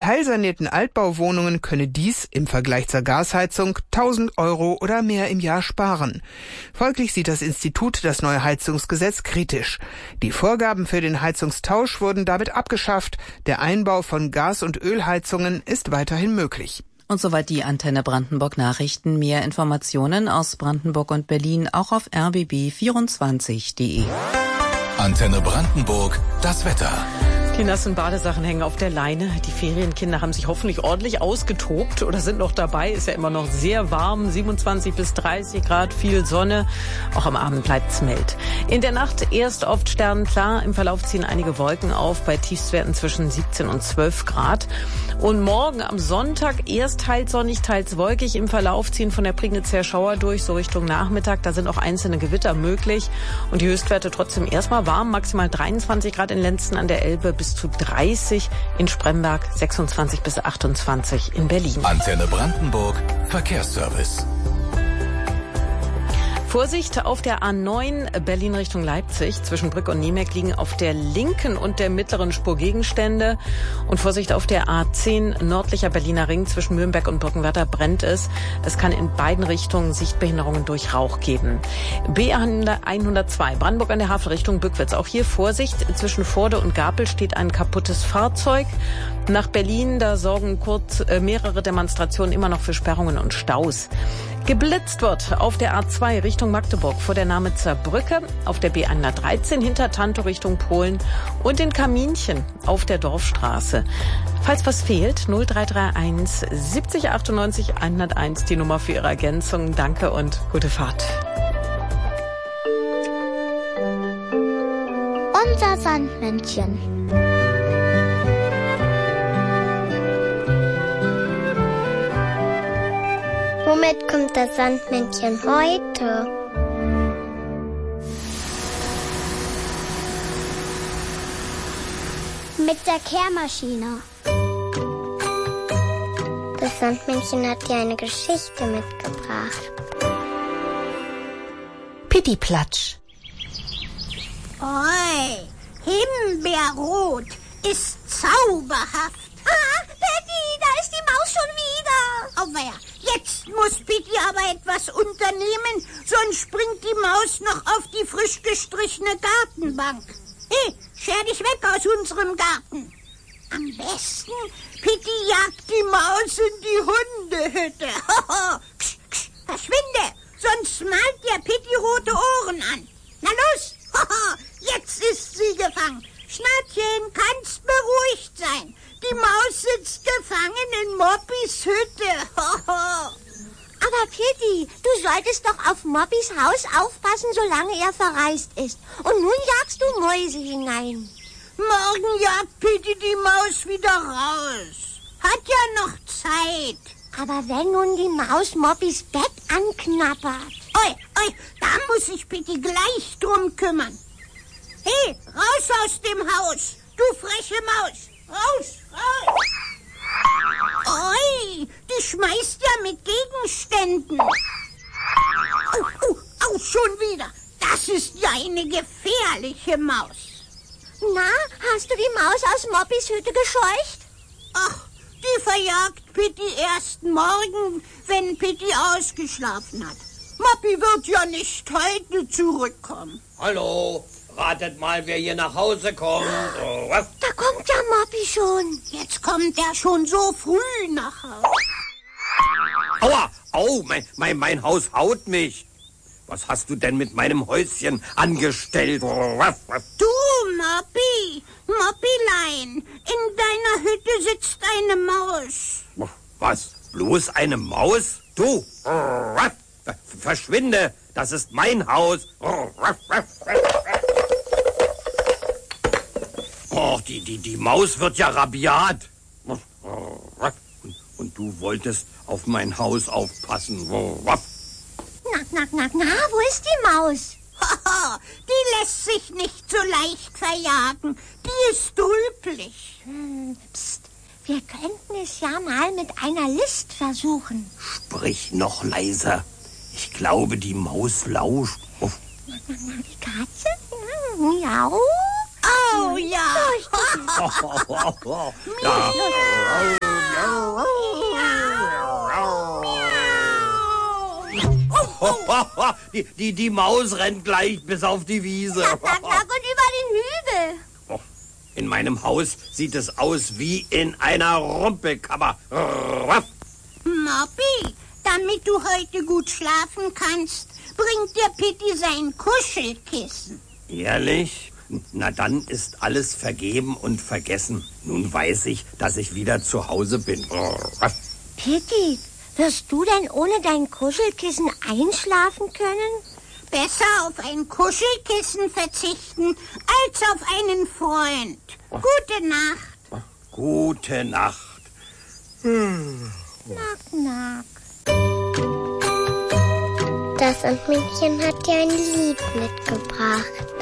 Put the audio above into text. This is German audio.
teilsanierten Altbauwohnungen könne dies im Vergleich zur Gasheizung 1.000 € oder mehr im Jahr sparen. Folglich sieht das Institut das neue Heizungsgesetz kritisch. Die Vorgaben für den Heizungstausch wurden damit abgeschafft. Der Einbau von Gas- und Ölheizungen ist weiterhin möglich. Und soweit die Antenne Brandenburg Nachrichten. Mehr Informationen aus Brandenburg und Berlin auch auf rbb24.de. Antenne Brandenburg, das Wetter. Die nassen Badesachen hängen auf der Leine. Die Ferienkinder haben sich hoffentlich ordentlich ausgetobt oder sind noch dabei. Ist ja immer noch sehr warm, 27 bis 30 Grad, viel Sonne. Auch am Abend bleibt's mild. In der Nacht erst oft sternenklar. Im Verlauf ziehen einige Wolken auf bei Tiefstwerten zwischen 17 und 12 Grad. Und morgen am Sonntag erst teils sonnig, teils wolkig. Im Verlauf ziehen von der Prignitz her Schauer durch, so Richtung Nachmittag. Da sind auch einzelne Gewitter möglich. Und die Höchstwerte trotzdem erstmal warm. Maximal 23 Grad in Lenzen an der Elbe bis zu 30 in Spremberg, 26 bis 28 in Berlin. Antenne Brandenburg, Verkehrsservice. Vorsicht auf der A9 Berlin Richtung Leipzig. Zwischen Brück und Niemek liegen auf der linken und der mittleren Spur Gegenstände. Und Vorsicht auf der A10 nördlicher Berliner Ring zwischen Mühlenberg und Brückenwerder brennt es. Es kann in beiden Richtungen Sichtbehinderungen durch Rauch geben. B102 Brandenburg an der Havel Richtung Bückwitz. Auch hier Vorsicht. Zwischen Vorde und Gapel steht ein kaputtes Fahrzeug. Nach Berlin, da sorgen mehrere Demonstrationen immer noch für Sperrungen und Staus. Geblitzt wird auf der A2 Richtung Magdeburg vor der Namitzer Brücke, auf der B113 hinter Tantow Richtung Polen und in Kaminchen auf der Dorfstraße. Falls was fehlt, 0331 70 98 101 die Nummer für Ihre Ergänzung. Danke und gute Fahrt. Unser Sandmännchen. Womit kommt das Sandmännchen heute? Mit der Kehrmaschine. Das Sandmännchen hat dir eine Geschichte mitgebracht. Pittiplatsch. Oi, Himbeerrot ist zauberhaft. Ah, Pitti, da ist die Maus schon wieder. Auweia, jetzt muss Pitti aber etwas unternehmen, sonst springt die Maus noch auf die frisch gestrichene Gartenbank. Hey, scher dich weg aus unserem Garten. Am besten, Pitti jagt die Maus in die Hundehütte. Ksch, ksch, verschwinde, sonst malt der Pitti rote Ohren an. Na los, jetzt ist sie gefangen. Schnattchen, kannst beruhigt sein. Die Maus sitzt gefangen in Moppis Hütte. Aber Pitti, du solltest doch auf Moppis Haus aufpassen, solange er verreist ist. Und nun jagst du Mäuse hinein. Morgen jagt Pitti die Maus wieder raus. Hat ja noch Zeit. Aber wenn nun die Maus Moppis Bett anknabbert. Oi, da muss sich Pitti gleich drum kümmern. Hey, raus aus dem Haus, du freche Maus. Raus, raus. Oi, die schmeißt ja mit Gegenständen. Au, schon wieder. Das ist ja eine gefährliche Maus. Na, hast du die Maus aus Moppis Hütte gescheucht? Ach, die verjagt Pitti erst morgen, wenn Pitti ausgeschlafen hat. Moppi wird ja nicht heute zurückkommen. Hallo, ratet mal, wer hier nach Hause kommt. Oh, was? Da kommt ja Moppi schon. Jetzt kommt er schon so früh nach Hause. Aua, au, mein Haus haut mich. Was hast du denn mit meinem Häuschen angestellt? Oh, was? Du, Moppilein, in deiner Hütte sitzt eine Maus. Was, bloß eine Maus? Du, was? Verschwinde, das ist mein Haus. Oh, die Maus wird ja rabiat. Und du wolltest auf mein Haus aufpassen. Na, wo ist die Maus? Die lässt sich nicht so leicht verjagen. Die ist trüblich. Psst, wir könnten es ja mal mit einer List versuchen. Sprich noch leiser. Ich glaube, die Maus lauscht. Oh. Die Katze? Miau. Oh ja. Ja. Die Maus rennt gleich bis auf die Wiese. Knack, knack, knack und über den Hügel. Oh, in meinem Haus sieht es aus wie in einer Rumpelkammer. Moppy, damit du heute gut schlafen kannst, bringt dir Pitti sein Kuschelkissen. Ehrlich? Na, dann ist alles vergeben und vergessen. Nun weiß ich, dass ich wieder zu Hause bin. Pitti, wirst du denn ohne dein Kuschelkissen einschlafen können? Besser auf ein Kuschelkissen verzichten, als auf einen Freund. Gute Nacht. Gute Nacht. Knack, knack. Das Sandmännchen hat dir ein Lied mitgebracht.